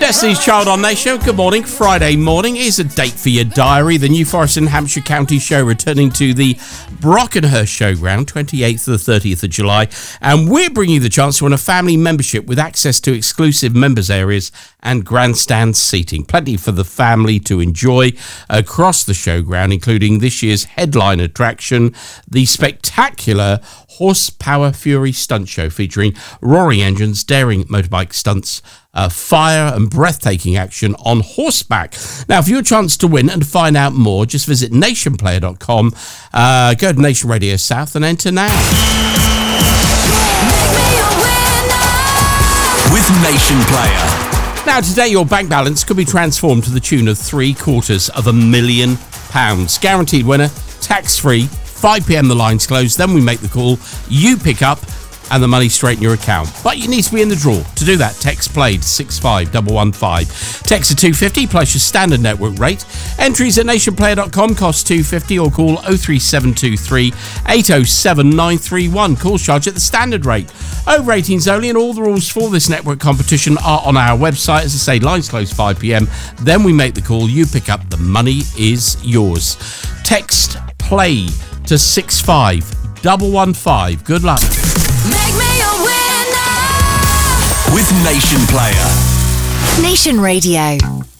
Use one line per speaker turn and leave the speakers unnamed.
Destiny's Child on Nation. Good morning. Friday morning is a date for your diary. The New Forest and Hampshire County Show returning to the Brockenhurst Showground, 28th to the 30th of July. And we're bringing you the chance to win a family membership with access to exclusive members areas and grandstand seating. Plenty for the family to enjoy across the showground, including this year's headline attraction, the spectacular Horsepower Fury Stunt Show, featuring roaring engines, daring motorbike stunts, fire and breathtaking action on horseback. Now, for your chance to win and to find out more, just visit nationplayer.com, go to Nation Radio South and enter now.
With Nation Player.
Now, today your bank balance could be transformed to the tune of £750,000. Guaranteed winner, tax-free, 5 p.m. the lines close, then we make the call, you pick up, and the money straight in your account. But you need to be in the draw. To do that, text PLAY to 65115. Text to 250 plus your standard network rate. Entries at nationplayer.com cost $2.50 or call 03723 807 931. Call charge at the standard rate. Over 18s only, and all the rules for this network competition are on our website. As I say, lines close 5 p.m. Then we make the call, you pick up, the money is yours. Text PLAY to 65115. Good luck.
Make me a winner
with Nation Player.
Nation Radio.